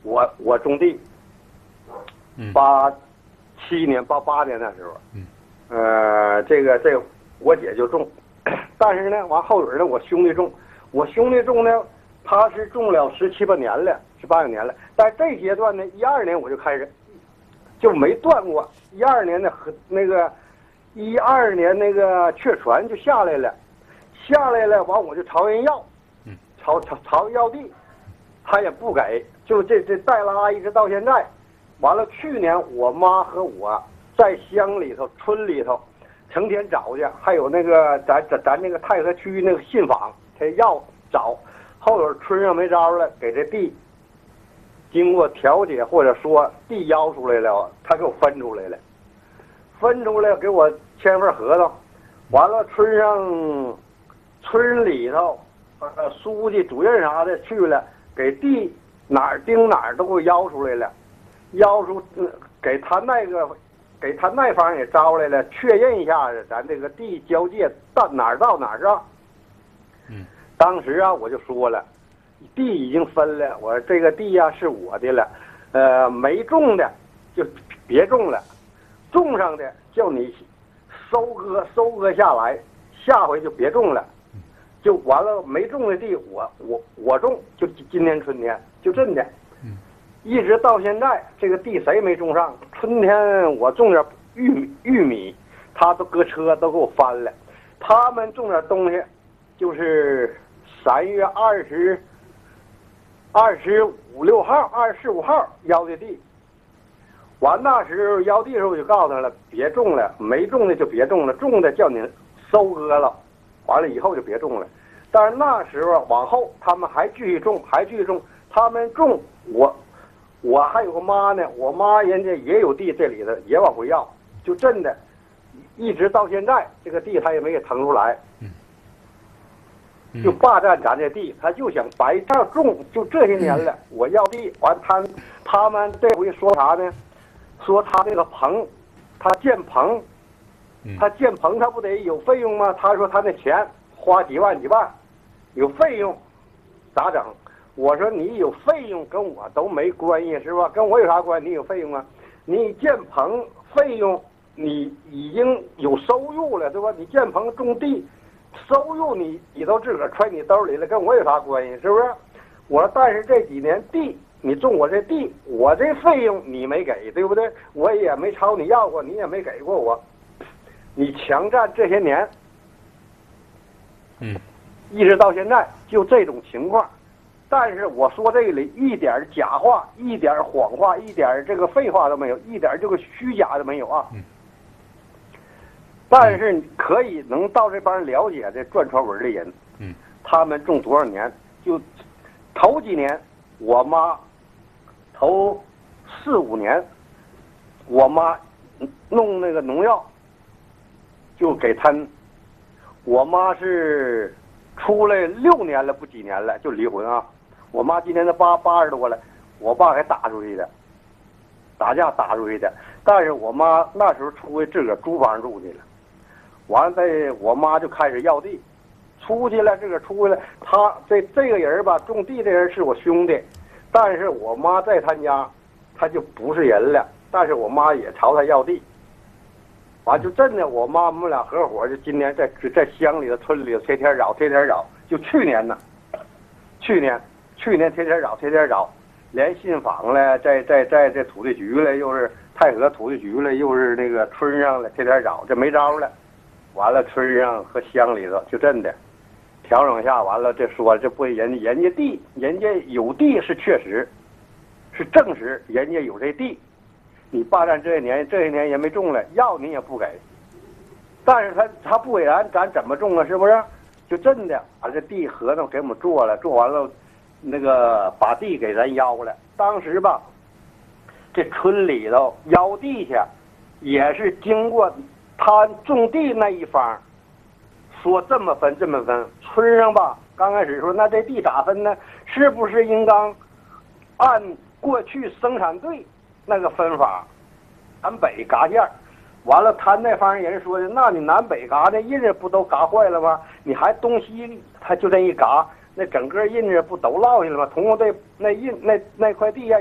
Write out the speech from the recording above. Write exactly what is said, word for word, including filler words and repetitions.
我我种地，八七年八八年那时候， 嗯， 呃，这个这个我姐就种，但是呢，完后边呢，我兄弟种，我兄弟种呢，他是种了十七八年了，十八九年了，但这阶段呢，一二年我就开始就没断过，一二年的和那个一二年那个确传就下来了，下来了，完我就朝人要， 嗯， 朝朝朝要地，他也不给，就这这带拉一直到现在。完了，去年我妈和我在乡里头、村里头，成天找去，还有那个咱咱咱那个太和区那个信访，他要找，后头村上没招了，给这地经过调解或者说地要出来了，他给我分出来了，分出来给我签份合同，完了村上村里头呃书记、主任啥的去了，给地哪儿丁哪儿都给我要出来了。要出给他那个，给他那方也招来了，确认一下子咱这个地交界到哪儿到哪儿上。 嗯， 当时啊我就说了，地已经分了，我说这个地呀、啊、是我的了，呃没种的就别种了，种上的叫你收割收割下来，下回就别种了，就完了。没种的地我我我种，就今年春天就这的。一直到现在，这个地谁没种上？春天我种点玉米，玉米，他都搁车都给我翻了。他们种点东西，就是三月二十、二十五六号、二十四五号要的地。完那时候要地的时候，我就告诉他了，别种了，没种的就别种了，种的叫你收割了，完了以后就别种了。但是那时候往后，他们还继续种，还继续种，他们种我。我还有个妈呢，我妈人家也有地，这里头也往回要，就真的，一直到现在，这个地他也没给腾出来，就霸占咱这地，他就想白这种，就这些年了，我要地，完他他们这回说啥呢？说他这个棚，他建棚，他建棚他不得有费用吗？他说他那钱花几万几万，有费用，咋整？我说你有费用跟我都没关系是吧？跟我有啥关系？你有费用啊？你建棚费用你已经有收入了对吧？你建棚种地，收入你你都自个儿揣你兜里了，跟我有啥关系？是不是？我说但是这几年地你种我这地，我这费用你没给，对不对？我也没朝你要过，你也没给过我，你强占这些年， 嗯， 一直到现在就这种情况。但是我说这里一点假话，一点谎话，一点这个废话都没有，一点这个虚假都没有啊。 嗯。 但是可以能到这帮了解这转传文的人， 嗯， 他们种多少年，就头几年，我妈头四五年，我妈弄那个农药，就给他，我妈是出来六年了，不几年了就离婚啊。我妈今年都八八十多了，我爸还打出去的，打架打出去的。但是我妈那时候出去自个儿租房住去了，完了在我妈就开始要地，出去了自个儿出去了。他这这个人吧，种地的人是我兄弟，但是我妈在他家，他就不是人了。但是我妈也朝他要地，完就真的我妈我们俩合伙，就今年在在乡里头村里头天天找天天找，就去年呢，去年。去年天天找天天找，连信访了，在在在这土地局了，又是太和土地局了，又是那个村上了，天天找，这没招了。完了，村上和乡里头就真的调整下，完了这说这不人人家地，人家有地是确实，是证实人家有这地，你霸占这些年，这些年人没种了，要你也不给。但是他他不给咱，咱怎么种啊？是不是？就真的把这地合同给我们做了，做完了。那个把地给咱要了，当时吧，这村里头要地去，也是经过他种地那一方说这么分这么分。村上吧，刚开始说那这地咋分呢？是不是应当按过去生产队那个分法，南北嘎线？完了，他那方人说的，那你南北嘎的印子不都嘎坏了吗？你还东西他就这一嘎。那整个印子不都落下了吗？同样这那印那那块地呀、啊。